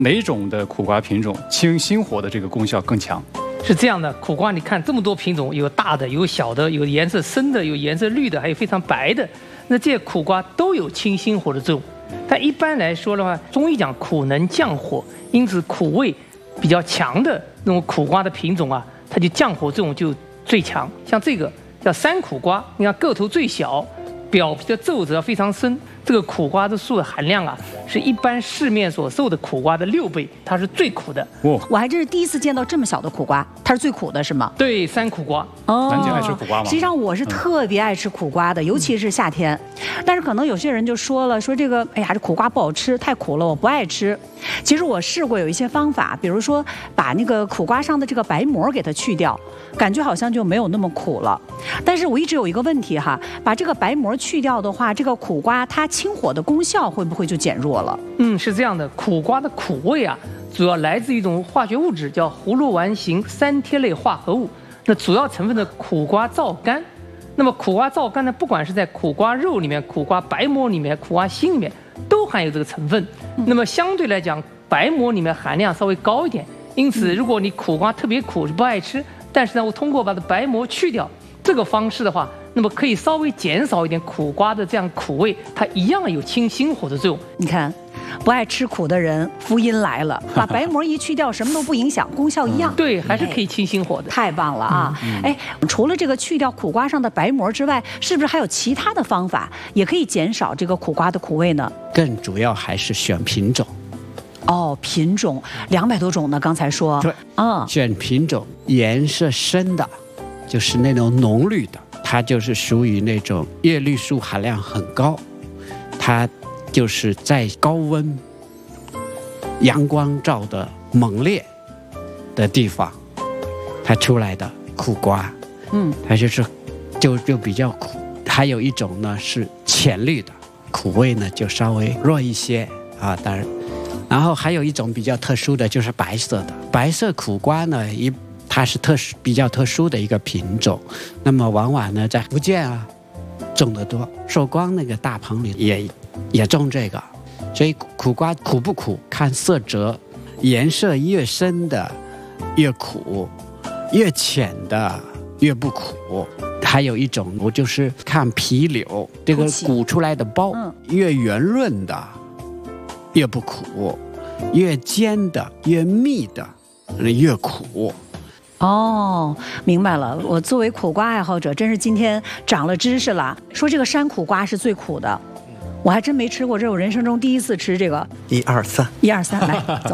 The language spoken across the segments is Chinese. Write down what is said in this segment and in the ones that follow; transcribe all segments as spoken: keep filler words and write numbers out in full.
哪种的苦瓜品种清心火的这个功效更强？ 是这样的，苦瓜你看这么多品种，有大的，有小的，有颜色深的，有颜色绿的，还有非常白的。那这些苦瓜都有清心火的作用。但一般来说的话，中医讲苦能降火，因此苦味比较强的那种苦瓜的品种啊，它就降火作用就最强。像这个叫山苦瓜，你看个头最小，表皮的皱褶非常深。这个苦瓜的素的含量啊，是一般市面所售的苦瓜的六倍，它是最苦的。 哦， 我还真是第一次见到这么小的苦瓜，它是最苦的，是吗？ 对，山苦瓜。 哦， 南京爱吃苦瓜吗？ 实际上我是特别爱吃苦瓜的，尤其是夏天。但是可能有些人就说了，说这个，哎呀，这苦瓜不好吃，太苦了，我不爱吃。其实我试过有一些方法，比如说把那个苦瓜上的这个白膜给它去掉，感觉好像就没有那么苦了。但是我一直有一个问题哈，把这个白膜去掉的话，这个苦瓜它清火的功效会不会就减弱了？ 嗯，是这样的，苦瓜的苦味啊，主要来自一种化学物质，叫葫芦丸型三萜类化合物。那主要成分的苦瓜皂苷。那么苦瓜皂苷呢，不管是在苦瓜肉里面、苦瓜白膜里面、苦瓜心里面，都含有这个成分。那么相对来讲，白膜里面含量稍微高一点。因此，如果你苦瓜特别苦是不爱吃，但是呢，我通过把它白膜去掉这个方式的话，那么可以稍微减少一点苦瓜的这样苦味，它一样有清心火的作用。 你看，不爱吃苦的人，福音来了，把白膜一去掉，什么都不影响，功效一样。 对，还是可以清心火的。 太棒了啊！哎，除了这个去掉苦瓜上的白膜之外，是不是还有其他的方法也可以减少这个苦瓜的苦味呢？ 更主要还是选品种。 哦，品种两百多种呢，刚才说。 对， 嗯， 选品种颜色深的，就是那种浓绿的，它就是属于那种叶绿素含量很高，它就是在高温、阳光照的猛烈的地方，它出来的苦瓜， 嗯， 它就是就就比较苦。还有一种呢是浅绿的，苦味呢就稍微弱一些啊，当然。然后还有一种比较特殊的就是白色的，白色苦瓜呢，一它是特殊比较特殊的一个品种，那么往往呢在福建啊种得多，寿光那个大棚里也也种这个，所以苦瓜苦不苦看色泽，颜色越深的越苦，越浅的越不苦。还有一种我就是看皮柳，这个鼓出来的包越圆润的越不苦，越尖的越密的越苦。 哦，明白了。我作为苦瓜爱好者，真是今天长了知识了。说这个山苦瓜是最苦的，我还真没吃过，这是我人生中第一次吃这个。 一二三， 一二三，来走。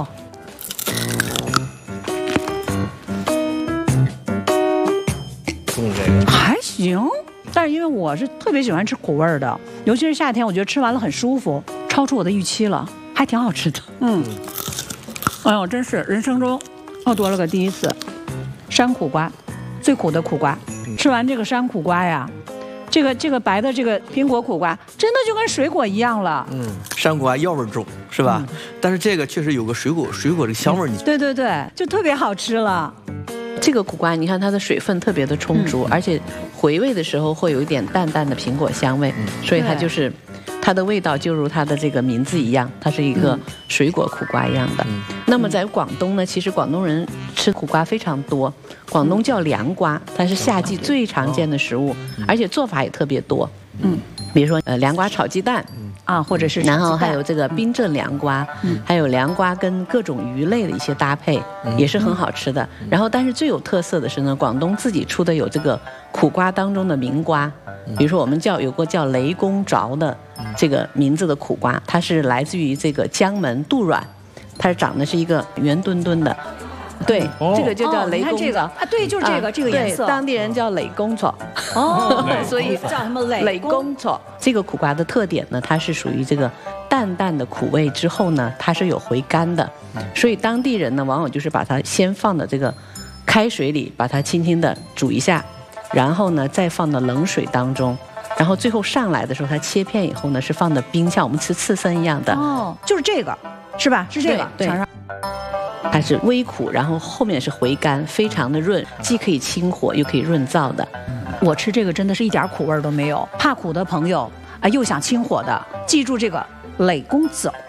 用这个还行，但是因为我是特别喜欢吃苦味的，尤其是夏天，我觉得吃完了很舒服，超出我的预期了，还挺好吃的。嗯，哎呦，真是人生中又多了个第一次。山苦瓜，最苦的苦瓜，吃完这个山苦瓜呀，这个这个白的这个苹果苦瓜，真的就跟水果一样了。 嗯，山苦瓜药味重是吧？嗯、但是这个确实有个水果水果的香味，你、 嗯、对对对，就特别好吃了。 这个苦瓜，你看它的水分特别的充足，嗯、而且回味的时候会有一点淡淡的苹果香味，嗯、所以它就是它的味道就如它的这个名字一样，它是一个水果苦瓜一样的。嗯、那么在广东呢，其实广东人吃苦瓜非常多，广东叫凉瓜，它是夏季最常见的食物，嗯、而且做法也特别多。嗯，比如说呃凉瓜炒鸡蛋。 啊，或者是然后还有这个冰镇凉瓜，嗯、还有凉瓜跟各种鱼类的一些搭配，嗯、也是很好吃的。嗯、然后，但是最有特色的是呢，广东自己出的有这个苦瓜当中的名瓜，嗯、比如说我们叫有个叫雷公着的这个名字的苦瓜，它是来自于这个江门杜软，它是长得是一一个圆墩墩的。对，哦、这个就叫雷公。 哦、这个啊，对，就是这个、啊、这个颜色。 对，当地人叫雷公草。 哦， 所以叫什么雷雷公草？这个苦瓜的特点呢，它是属于这个淡淡的苦味之后呢，它是有回甘的，所以当地人呢，往往就是把它先放到这个开水里，把它轻轻的煮一下，然后呢，再放到冷水当中。然后最后上来的时候，它切片以后呢，是放的冰，像我们吃刺身一样的。 哦，就是这个，是吧？是这个。 对。对它是微苦，然后后面是回甘，非常的润，既可以清火又可以润燥的。 我吃这个真的是一点苦味都没有，怕苦的朋友啊，又想清火的，记住这个雷公枣。